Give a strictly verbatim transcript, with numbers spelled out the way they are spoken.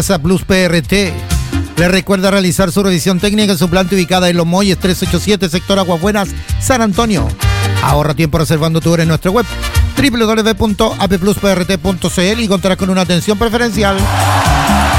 Plus P R T. Le recuerda realizar su revisión técnica en su planta ubicada en Los Molles trescientos ochenta y siete, sector Aguas Buenas, San Antonio. Ahorra tiempo reservando tu hora en nuestra web doble u doble u doble u punto a p plus p r t punto c l y contarás con una atención preferencial.